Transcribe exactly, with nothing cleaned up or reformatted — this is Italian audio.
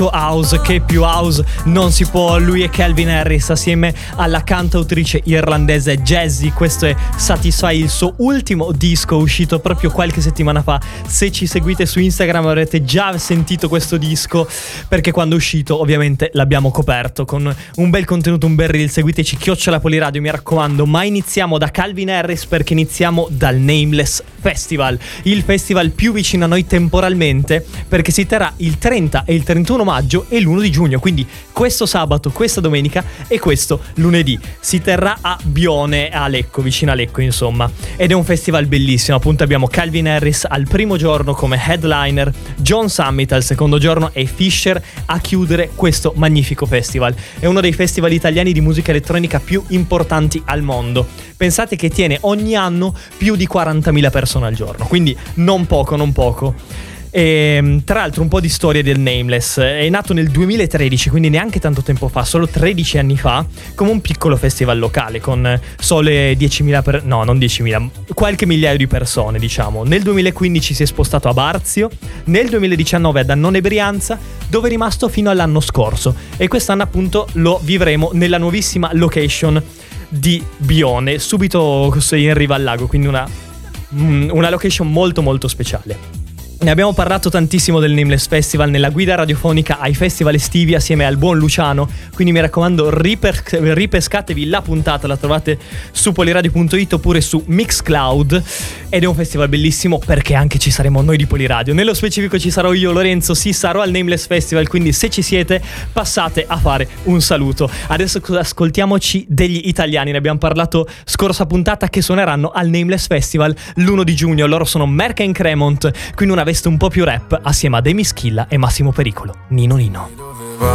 house, che più house non si può. Lui è Calvin Harris assieme alla cantautrice irlandese Jazzy. Questo è Satisfy, il suo ultimo disco uscito proprio qualche settimana fa. Se ci seguite su Instagram avrete già sentito questo disco, perché quando è uscito ovviamente l'abbiamo coperto con un bel contenuto, un bel reel. Seguiteci chiocciola Poliradio, mi raccomando. Ma iniziamo da Calvin Harris, perché iniziamo dal Nameless Festival, il festival più vicino a noi temporalmente, perché si terrà il trenta e il trentuno maggio e l'primo di giugno, quindi questo sabato, questa domenica e questo lunedì. Si terrà a Bione, a Lecco, vicino a Lecco insomma, ed è un festival bellissimo. Appunto abbiamo Calvin Harris al primo giorno come headliner, John Summit al secondo giorno e Fisher a chiudere questo magnifico festival. È uno dei festival italiani di musica elettronica più importanti al mondo. Pensate che tiene ogni anno più di quarantamila persone al giorno, quindi non poco, non poco. E, tra l'altro, un po' di storia del Nameless. È nato nel duemilatredici, quindi neanche tanto tempo fa, solo tredici anni fa, come un piccolo festival locale con sole diecimila per... no, non diecimila, qualche migliaio di persone, diciamo. Nel duemilaquindici si è spostato a Barzio, nel duemiladiciannove ad Annone Brianza, dove è rimasto fino all'anno scorso, e quest'anno appunto lo vivremo nella nuovissima location di Bione, subito in riva al lago, quindi una, una location molto molto speciale. Ne abbiamo parlato tantissimo del Nameless Festival nella guida radiofonica ai festival estivi assieme al buon Luciano, quindi mi raccomando riper- ripescatevi la puntata, la trovate su poliradio punto it oppure su Mixcloud, ed è un festival bellissimo perché anche ci saremo noi di Poliradio. Nello specifico ci sarò io, Lorenzo, sì, sarò al Nameless Festival, quindi se ci siete passate a fare un saluto. Adesso ascoltiamoci degli italiani, ne abbiamo parlato scorsa puntata, che suoneranno al Nameless Festival l'primo di giugno. Loro sono Merck and Cremont, quindi una un po' più rap assieme a Demi Schilla e Massimo Pericolo. Nino Nino.